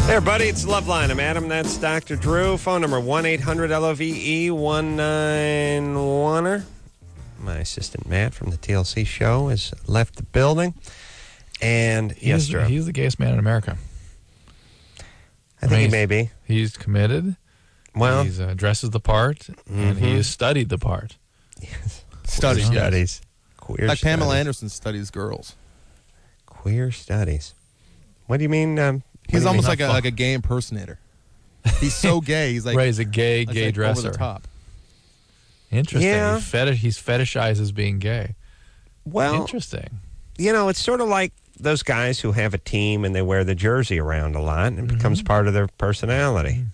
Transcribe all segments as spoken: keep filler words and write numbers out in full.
There, buddy, it's Loveline. I'm Adam. That's Doctor Drew. Phone number one eight hundred L O V E one nine one. My assistant, Matt, from the T L C show, has left the building. And, He's, yes, Drew. He's the gayest man in America. I think I mean, he may be. He's committed. Well, He uh, dresses the part, mm-hmm. and he has studied the part. Yes. Studies. Queer studies. Queer Like studies. Pamela Anderson studies girls. Queer studies. What do you mean? Um, He's do you almost mean? like a like a gay impersonator. He's so gay. He's like right, he's a gay, he's gay like dresser. over the top. Interesting. Yeah. He fetish, he's fetishizes being gay. Well, Interesting. you know, it's sort of like those guys who have a team and they wear the jersey around a lot and it Mm-hmm. becomes part of their personality.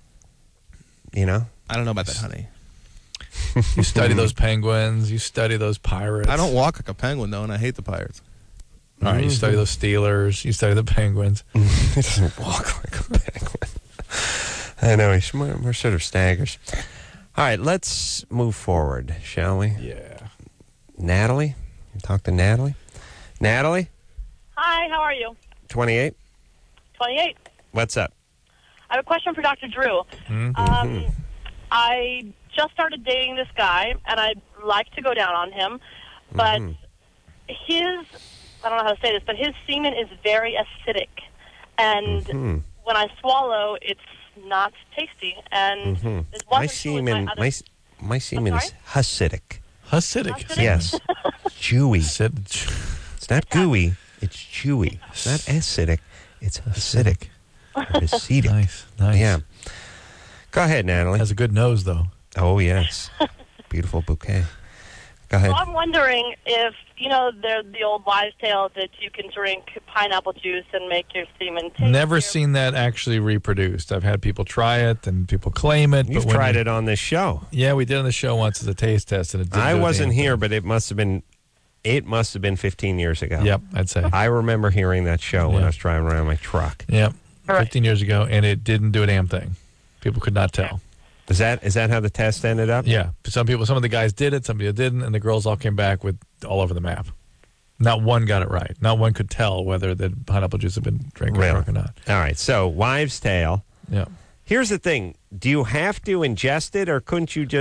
You know? I don't know about that, honey. You study those penguins. You study those pirates. I don't walk like a penguin though, and I hate the Pirates. All right, you study those Steelers. You study the Penguins. He doesn't walk like a penguin. I know, he's more, more sort of staggers. All right, let's move forward, shall we? Yeah. Natalie? Talk to Natalie. Natalie, Hi, how are you? twenty-eight. twenty-eight. What's up? I have a question for Doctor Drew. Mm-hmm. Um, I just started dating this guy, and I'd like to go down on him, but Mhm. his, I don't know how to say this, but his semen is very acidic, and Mhm. when I swallow, it's not tasty, and Mhm. there's My one or two with semen, my other- my, s- my semen is Hasidic. Hasidic. Hasidic? Yes. Chewy. Hasidic. It's not gooey. It's chewy. It's not acidic. It's acidic. Or acidic. Nice, nice. Yeah. Go ahead, Natalie. Has a good nose, though. Oh, yes. Beautiful bouquet. Go ahead. So I'm wondering if, you know, there's the old wives' tale that you can drink pineapple juice and make your semen tastier. Never seen that actually reproduced. I've had people try it and people claim it. You've but when tried you- it on this show. Yeah, we did on the show once as a taste test, and it didn't I do a wasn't damn here, thing. but it must have been it must have been fifteen years ago. Yep, I'd say. I remember hearing that show when Yeah. I was driving around my truck. Yep, Right. fifteen years ago, and it didn't do a damn thing. People could not tell. Is that is that how the test ended up? Yeah, some people, some of the guys did it, some people didn't, and the girls all came back with all over the map. Not one got it right. Not one could tell whether the pineapple juice had been drank or Really? drunk or not. All right. So, wives' tale. Yeah. Here's the thing. Do you have to ingest it, or couldn't you just